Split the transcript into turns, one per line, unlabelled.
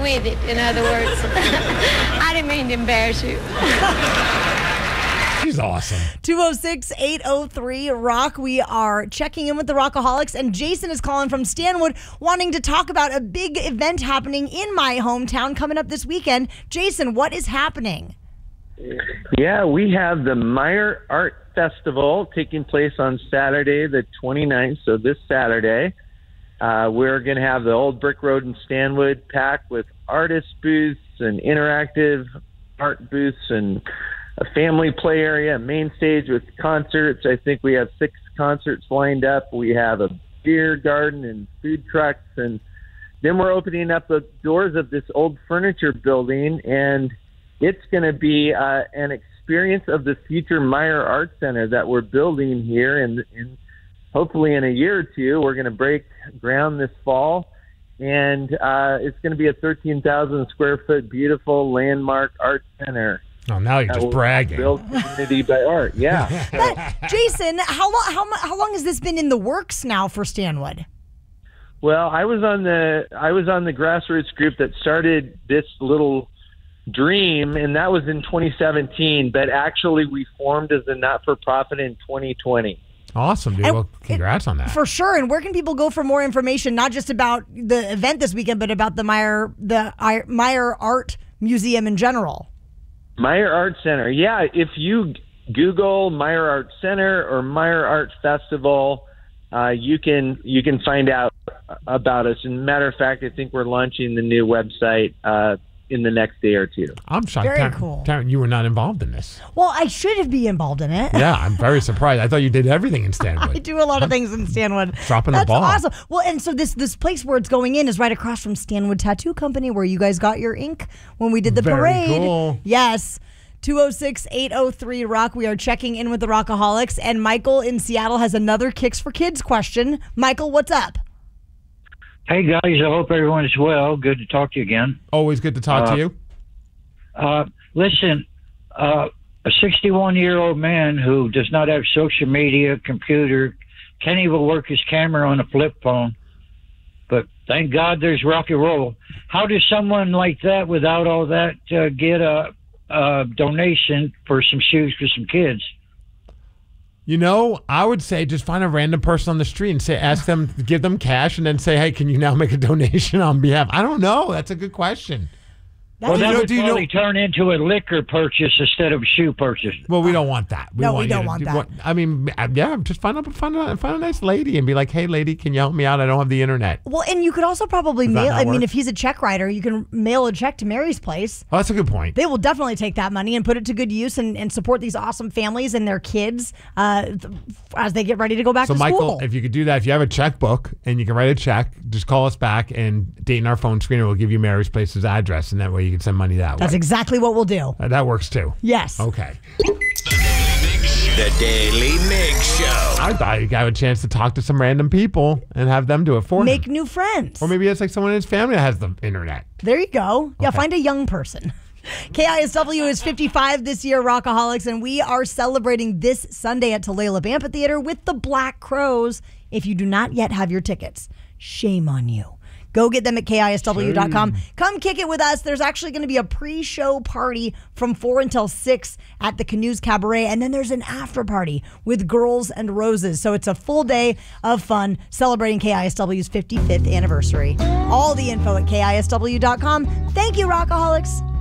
with it, in other words. I didn't mean to embarrass you.
She's awesome.
206-803-ROCK. We are checking in with the Rockaholics, and Jason is calling from Stanwood wanting to talk about a big event happening in my hometown coming up this weekend. Jason, what is happening?
Yeah, we have the Meyer Art Festival taking place on Saturday the 29th, so this Saturday. We're going to have the Old Brick Road in Stanwood packed with artist booths and interactive art booths and a family play area, a main stage with concerts. I think we have 6 concerts lined up. We have a beer garden and food trucks, and then we're opening up the doors of this old furniture building, and it's going to be an experience of the future Meyer Art Center that we're building here, and hopefully in a year or two, we're going to break ground this fall, and it's going to be a 13,000 square foot beautiful landmark art center.
Oh, now you're just bragging.
Build community by art, yeah.
Jason, how long has this been in the works now for Stanwood?
Well, I was on the grassroots group that started this little dream, and that was in 2017. But actually, we formed as a not-for-profit in 2020.
Awesome, dude. Well, congrats on that.
For sure. And where can people go for more information, not just about the event this weekend, but about the Meyer Art Museum in general?
Meyer Art Center. Yeah, if you Google Meyer Art Center or Meyer Art Festival, you can find out about us. And matter of fact, I think we're launching the new website in the next day or two.
I'm shocked.
Very cool.
Taryn, you were not involved in this.
Well, I should be involved in it.
Yeah, I'm very surprised. I thought you did everything in Stanwood.
I do a lot of things in Stanwood.
Dropping the ball.
That's awesome. Well, and so this place where it's going in is right across from Stanwood Tattoo Company, where you guys got your ink when we did the parade.
Cool.
Yes. 206-803-ROCK. We are checking in with the Rockaholics, and Michael in Seattle has another Kicks for Kids question. Michael, what's up?
Hey, guys. I hope everyone is well. Good to talk to you again.
Always good to talk to you.
Listen, a 61-year-old man who does not have social media, computer, can't even work his camera on a flip phone, but thank God there's rock and roll. How does someone like that, without all that, get a donation for some shoes for some kids?
You know, I would say just find a random person on the street and ask them, give them cash, and then say, hey, can you now make a donation on behalf? I don't know. That's a good question.
Well, that would probably turn into a liquor purchase instead of a shoe purchase.
Well, we don't want that.
We don't want that.
I mean, yeah, just find a nice lady and be like, hey, lady, can you help me out? I don't have the internet.
Well, and you could also probably mail. I mean, if he's a check writer, you can mail a check to Mary's Place.
Oh, that's a good point.
They will definitely take that money and put it to good use and support these awesome families and their kids as they get ready to go back to
school. So,
school.
Michael, if you could do that, if you have a checkbook and you can write a check, just call us back and date in our phone screener will give you Mary's Place's address, and that way you can send money that way.
That's exactly what we'll do.
That works too.
Yes.
Okay.
The Daily Mig Show.
I thought you'd have a chance to talk to some random people and have them do it for him.
Make new friends.
Or maybe it's like someone in his family that has the internet.
There you go. Yeah, find a young person. KISW is 55 this year, Rockaholics, and we are celebrating this Sunday at Tulalip Amphitheater with the Black Crowes. If you do not yet have your tickets, shame on you. Go get them at KISW.com. Come kick it with us. There's actually going to be a pre-show party from 4 until 6 at the Canoes Cabaret. And then there's an after party with Girls and Roses. So it's a full day of fun celebrating KISW's 55th anniversary. All the info at KISW.com. Thank you, Rockaholics.